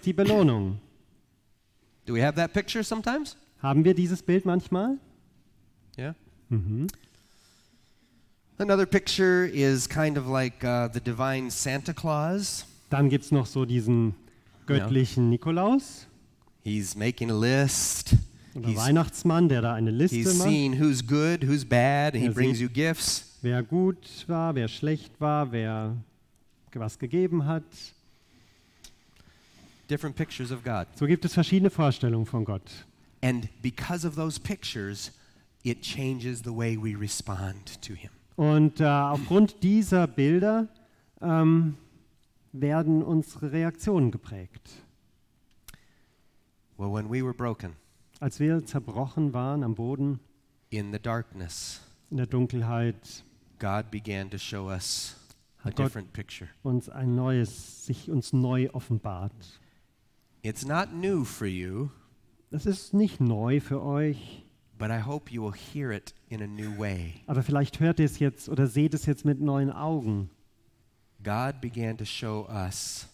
jetzt die Belohnung. Do we have that picture sometimes? Haben wir dieses Bild manchmal? Yeah. Mhm. Another picture is kind of like the divine Santa Claus. Dann gibt es noch so diesen göttlichen Nikolaus He's making a list. oder Weihnachtsmann, der da eine Liste He's macht, seeing who's good, who's bad, and he Er brings sieht- you gifts. wer gut war, wer schlecht war, wer was gegeben hat. Different pictures of God. So gibt es verschiedene Vorstellungen von Gott. And because of those pictures, it changes the way we respond to him. Und aufgrund dieser Bilder werden unsere Reaktionen geprägt. Well, when we were broken Als wir zerbrochen waren am Boden, in the darkness, in der Dunkelheit, God began to show us a Hat Gott- different picture. sich uns neu offenbart. It's not new for you, Das ist nicht neu für euch, but I hope you will hear it in a new way. aber vielleicht hört ihr es jetzt oder seht es jetzt mit neuen Augen. God began to show us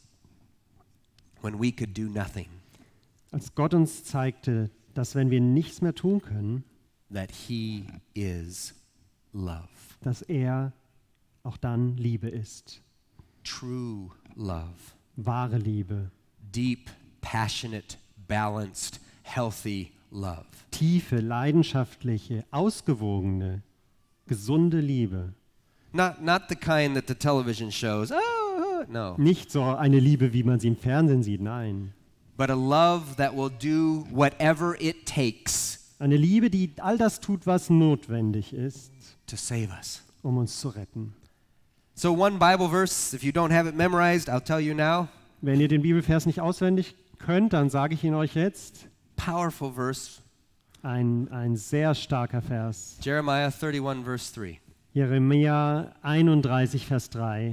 when we could do nothing, Als Gott uns zeigte, dass wenn wir nichts mehr tun können, that he is love. dass er auch dann Liebe ist. True love. Wahre Liebe. Deep, passionate, balanced, healthy love. Tiefe, leidenschaftliche, ausgewogene, gesunde Liebe. Not the kind that the television shows. Oh, no. Nicht so eine Liebe, wie man sie im Fernsehen sieht, nein. But a love that will do whatever it takes Eine Liebe, die all das tut, was notwendig ist, to save us. um uns zu retten. So one Bible verse, if you don't have it memorized, I'll tell you now. Wenn ihr den Bibelvers nicht auswendig könnt, dann sage ich ihn euch jetzt. Powerful verse. Ein sehr starker Vers. Jeremiah 31 verse 3. Jeremia 31, Vers 3.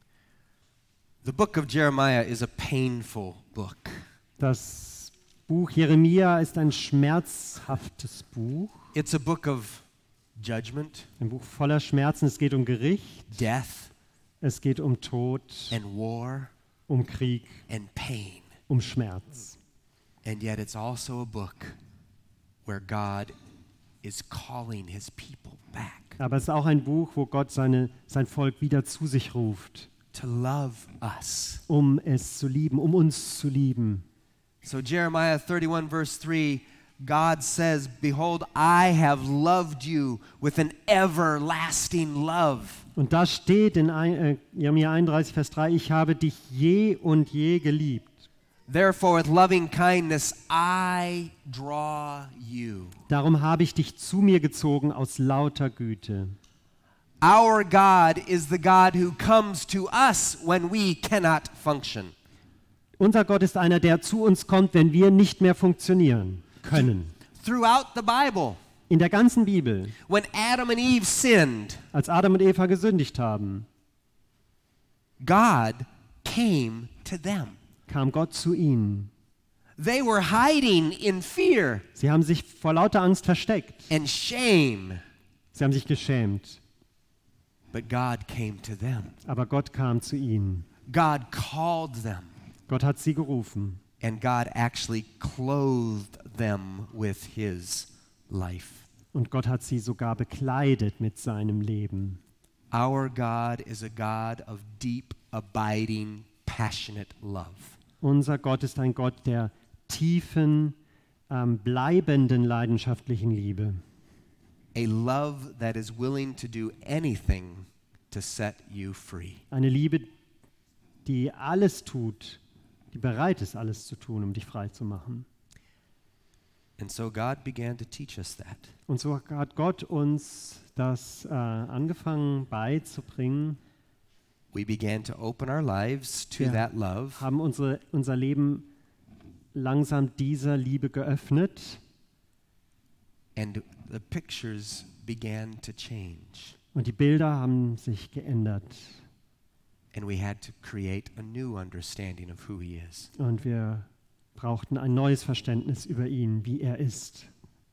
The book of Jeremiah is a painful book. Das Buch Jeremia ist ein schmerzhaftes Buch. It's a book of judgment, Ein Buch voller Schmerzen. Es geht um Gericht, death, es geht um Tod, and war, um Krieg, and pain. um Schmerz. And yet it's also a book where God is calling his people back Aber es ist auch ein Buch, wo Gott sein Volk wieder zu sich ruft, to love us. um es zu lieben, um uns zu lieben. So Jeremiah 31 verse 3, God says, "Behold, I have loved you with an everlasting love." Und da steht in Jeremia 31, Vers 3, ich habe dich je und je geliebt. Therefore with loving kindness I draw you. Darum habe ich dich zu mir gezogen aus lauter Güte. Our God is the God who comes to us when we cannot function. Unser Gott ist einer, der zu uns kommt, wenn wir nicht mehr funktionieren können. Throughout the Bible, In der ganzen Bibel, when Adam and Eve sinned, als Adam und Eva gesündigt haben, God came to them. kam Gott zu ihnen. They were hiding in fear Sie haben sich vor lauter Angst versteckt. and shame, Sie haben sich geschämt. but God came to them. Aber Gott kam zu ihnen. God called them, Gott hat sie gerufen. and God actually clothed them with his life. Und Gott hat sie sogar bekleidet mit seinem Leben. Our God is a God of deep, abiding, passionate love. Unser Gott ist ein Gott der tiefen, bleibenden, leidenschaftlichen Liebe. A love that is willing to do anything to set you free. Eine Liebe, die alles tut, die bereit ist, alles zu tun, um dich frei zu machen. And so God began to teach us that. Und so hat Gott uns das angefangen beizubringen, We began to open our lives to Ja. that love, haben unser Leben langsam dieser Liebe geöffnet and the pictures began to change. und die Bilder haben sich geändert. And we had to create a new understanding of who he is. Und wir brauchten ein neues Verständnis über ihn, wie er ist.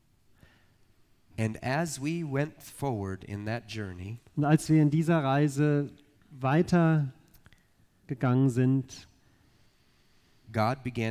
And as we went forward in that journey, Und als wir in dieser Reise weiter gegangen sind, God began